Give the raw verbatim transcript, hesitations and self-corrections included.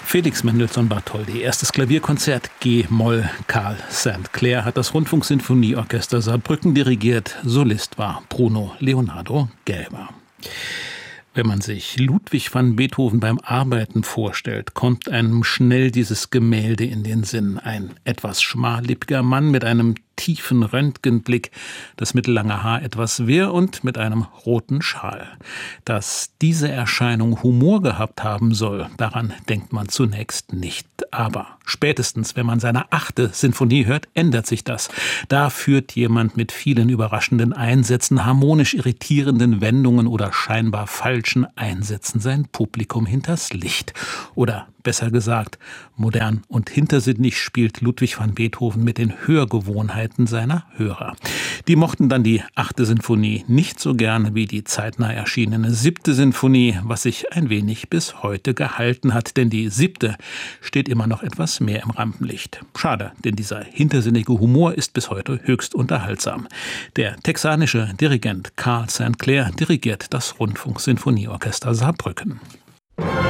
Felix Mendelssohn-Bartholdy, erstes Klavierkonzert G-Moll. Carl Sankt Clair hat das Rundfunksinfonieorchester Saarbrücken dirigiert. Solist war Bruno Leonardo Gelber. Wenn man sich Ludwig van Beethoven beim Arbeiten vorstellt, kommt einem schnell dieses Gemälde in den Sinn. Ein etwas schmallippiger Mann mit einem tiefen Röntgenblick, das mittellange Haar etwas wirr und mit einem roten Schal. Dass diese Erscheinung Humor gehabt haben soll, daran denkt man zunächst nicht. Aber spätestens, wenn man seine achte Sinfonie hört, ändert sich das. Da führt jemand mit vielen überraschenden Einsätzen, harmonisch irritierenden Wendungen oder scheinbar falschen Einsätzen sein Publikum hinters Licht. Oder besser gesagt, modern und hintersinnig spielt Ludwig van Beethoven mit den Hörgewohnheiten seiner Hörer. Die mochten dann die achte Sinfonie nicht so gerne wie die zeitnah erschienene siebte Sinfonie, was sich ein wenig bis heute gehalten hat, denn die siebte steht immer noch etwas mehr im Rampenlicht. Schade, denn dieser hintersinnige Humor ist bis heute höchst unterhaltsam. Der texanische Dirigent Carl Sankt Clair dirigiert das Rundfunksinfonieorchester Saarbrücken.